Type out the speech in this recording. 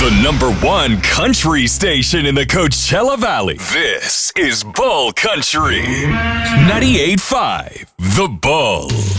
The #1 country station in the Coachella Valley. This is Bull Country. 98.5 The Bull.